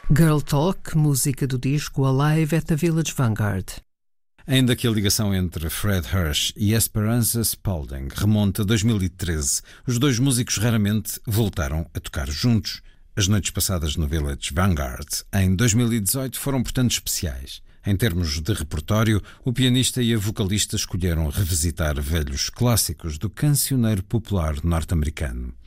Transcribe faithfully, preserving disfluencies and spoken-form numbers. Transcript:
Girl Talk, música do disco Alive at the Village Vanguard. Ainda que a ligação entre Fred Hirsch e Esperanza Spalding remonta a dois mil e treze, os dois músicos raramente voltaram a tocar juntos. As noites passadas no Village Vanguard em dois mil e dezoito foram, portanto, especiais. Em termos de repertório, o pianista e a vocalista escolheram revisitar velhos clássicos do cancioneiro popular norte-americano.